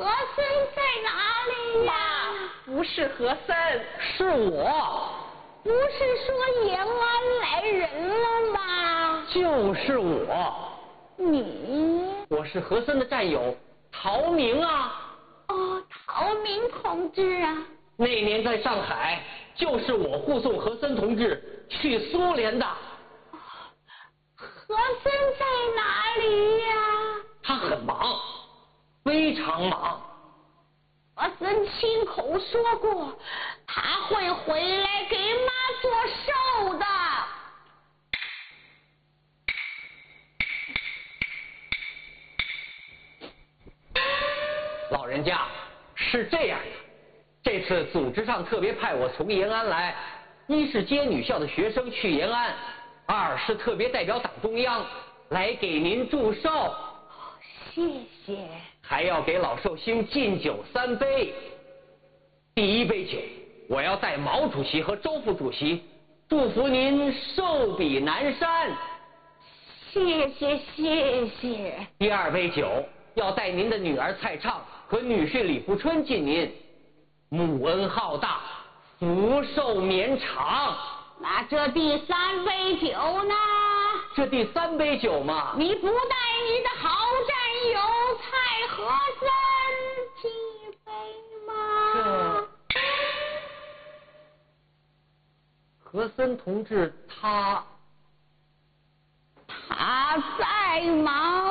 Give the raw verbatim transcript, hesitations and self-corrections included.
和珅在哪里呀？ 妈，不是和珅，是我。 不是说延安来人了吗？ 就是我。 你？ 我是和珅的战友陶明啊。 哦，陶明同志啊。 那年在上海，就是我护送和珅同志去苏联的。 和珅在哪里呀？ 他很忙，非常忙。 和珅亲口说过，他会回来给妈做寿的。 老人家，是这样的，这次组织上特别派我从延安来，一是接女校的学生去延安，二是特别代表党中央来给您祝寿。 谢谢。 还要给老寿星敬酒三杯。第一杯酒，我要代毛主席和周副主席祝福您寿比南山。 谢谢谢谢。 第二杯酒要带您的女儿蔡畅和女婿李富春敬您，母恩浩大，福寿绵长。 那这第三杯酒呢？ 这第三杯酒嘛， 你不带你的好战友蔡和珅几杯吗？ 这和珅同志他他在忙。